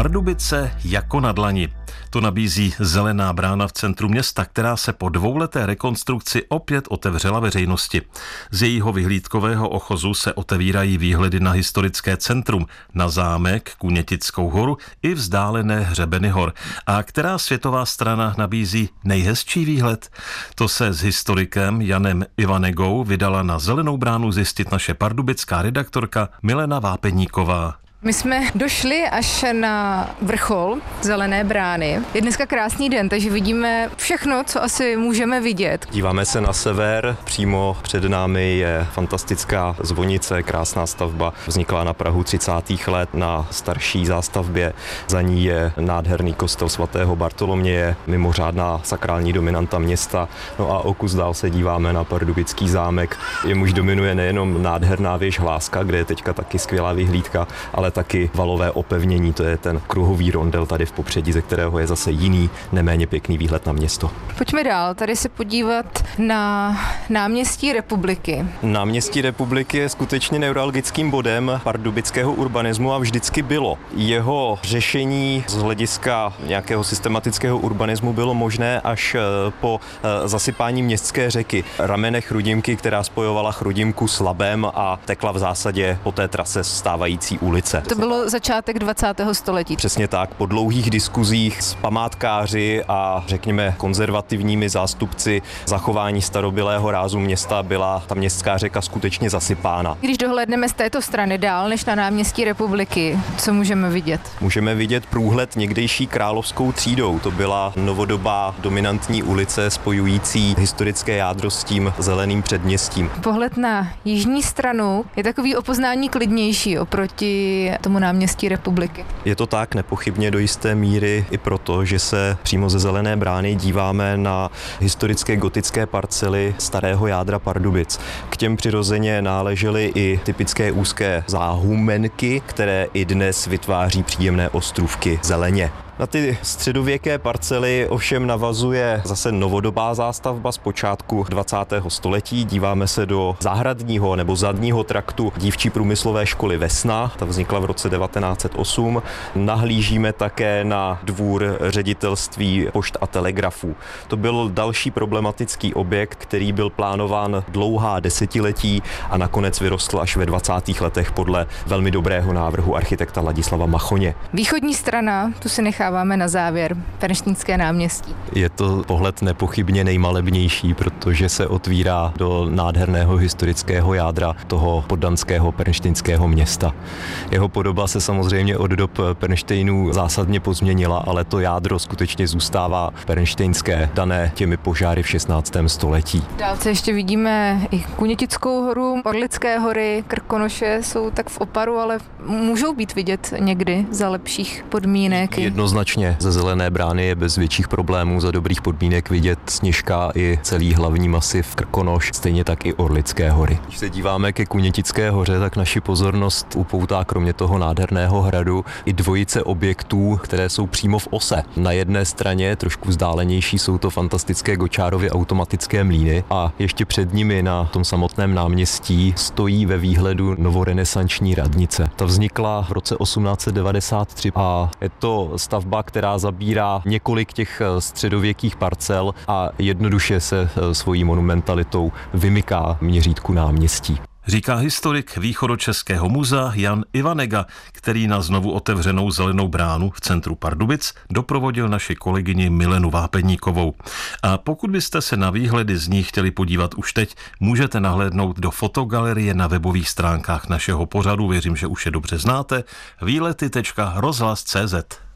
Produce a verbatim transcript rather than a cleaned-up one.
Pardubice jako na dlani. To nabízí Zelená brána v centru města, která se po dvouleté rekonstrukci opět otevřela veřejnosti. Z jejího vyhlídkového ochozu se otevírají výhledy na historické centrum, na zámek, Kunětickou horu i vzdálené hřebeny hor. A která světová strana nabízí nejhezčí výhled? To se s historikem Janem Ivanegou vydala na Zelenou bránu zjistit naše pardubická redaktorka Milena Vápeníková. My jsme došli až na vrchol Zelené brány. Je dneska krásný den, takže vidíme všechno, co asi můžeme vidět. Díváme se na sever, přímo před námi je fantastická zvonice, krásná stavba, vznikla na prahu třicátých let na starší zástavbě. Za ní je nádherný kostel svatého Bartoloměje, mimořádná sakrální dominanta města. No a o kus dál se díváme na pardubický zámek. Jemuž dominuje nejenom nádherná věž Hláska, kde je teďka taky skvělá vyhlídka, ale taky valové opevnění, to je ten kruhový rondel tady v popředí, ze kterého je zase jiný, neméně pěkný výhled na město. Pojďme dál, tady se podívat na náměstí Republiky. Náměstí Republiky je skutečně neuralgickým bodem pardubického urbanismu a vždycky bylo. Jeho řešení z hlediska nějakého systematického urbanismu bylo možné až po zasypání městské řeky ramene Chrudimky, která spojovala Chrudimku s Labem a tekla v zásadě po té trase stávající ulice. To bylo začátek dvacátého století. Přesně tak, po dlouhých diskuzích s památkáři a řekněme konzervativními zástupci zachování starobylého rázu města byla ta městská řeka skutečně zasypána. Když dohlédneme z této strany dál než na náměstí Republiky, co můžeme vidět? Můžeme vidět průhled někdejší Královskou třídou. To byla novodobá dominantní ulice spojující historické jádro s tím zeleným předměstím. Pohled na jižní stranu je takový o poznání klidnější oproti tomu náměstí Republiky. Je to tak nepochybně do jisté míry i proto, že se přímo ze Zelené brány díváme na historické gotické parcely starého jádra Pardubic. K těm přirozeně náležely i typické úzké záhumenky, které i dnes vytváří příjemné ostrůvky zeleně. Na ty středověké parcely ovšem navazuje zase novodobá zástavba z počátku dvacátého století. Díváme se do zahradního nebo zadního traktu dívčí průmyslové školy Vesna, ta vznikla v roce devatenáct set osm. Nahlížíme také na dvůr ředitelství pošt a telegrafů. To byl další problematický objekt, který byl plánován dlouhá desetiletí a nakonec vyrostl až ve dvacátých letech podle velmi dobrého návrhu architekta Ladislava Machoně. Východní strana, tu si nechá Máme na závěr Pernštejnské náměstí. Je to pohled nepochybně nejmalebnější, protože se otvírá do nádherného historického jádra toho poddanského pernštejnského města. Jeho podoba se samozřejmě od dob Pernštejnů zásadně pozměnila, ale to jádro skutečně zůstává pernštejnské, dané těmi požáry v šestnáctém století. Dálce ještě vidíme i Kunětickou horu, Orlické hory, Krkonoše jsou tak v oparu, ale můžou být vidět někdy za lepších podmínek. Jednoznačně ze Zelené brány je bez větších problémů za dobrých podmínek vidět Sněžka i celý hlavní masiv Krkonoš, stejně tak i Orlické hory. Když se díváme ke Kunětické hoře, tak naši pozornost upoutá kromě toho nádherného hradu i dvojice objektů, které jsou přímo v ose. Na jedné straně, trošku vzdálenější, jsou to fantastické Gočárovy automatické mlýny a ještě před nimi na tom samotném náměstí stojí ve výhledu novorenesanční radnice. Ta vznikla v roce osmnáct set devadesát tři a je to stavba, která zabírá několik těch středověkých parcel a jednoduše se svojí monumentalitou vymyká měřítku náměstí. Říká historik Východočeského muzea Jan Ivanega, který na znovu otevřenou Zelenou bránu v centru Pardubic doprovodil naši kolegyni Milenu Vápeníkovou. A pokud byste se na výhledy z ní chtěli podívat už teď, můžete nahlédnout do fotogalerie na webových stránkách našeho pořadu, věřím, že už je dobře znáte, výlety tečka rozhlas tečka cé zet.